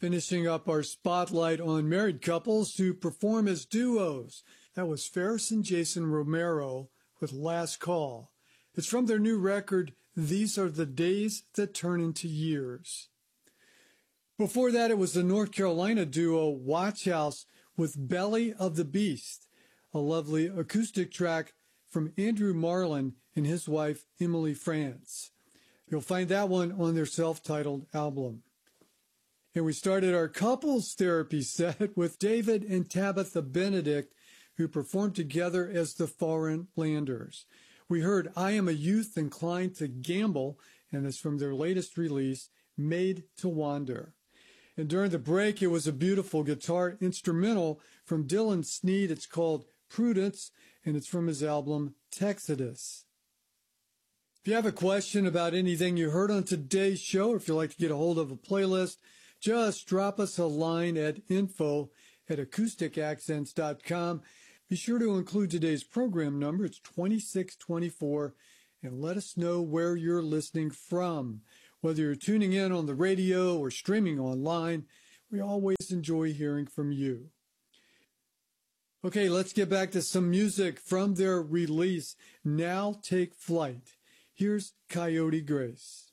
Finishing up our spotlight on married couples who perform as duos. That was Ferris and Jason Romero with Last Call. It's from their new record, These Are the Days That Turn Into Years. Before that, it was the North Carolina duo Watch House with Belly of the Beast, a lovely acoustic track from Andrew Marlin and his wife Emily France. You'll find that one on their self-titled album. And we started our couples therapy set with David and Tabitha Benedict, who performed together as the Foreign Landers. We heard I Am a Youth Inclined to Gamble, and it's from their latest release, Made to Wander. And during the break, it was a beautiful guitar instrumental from Dylan Sneed. It's called Prudence, and it's from his album Texodus. If you have a question about anything you heard on today's show, or if you'd like to get a hold of a playlist, just drop us a line at info@acousticaccents.com. Be sure to include today's program number. It's 2624, and let us know where you're listening from. Whether you're tuning in on the radio or streaming online, we always enjoy hearing from you. Okay, let's get back to some music from their release, Now Take Flight. Here's Coyote Grace.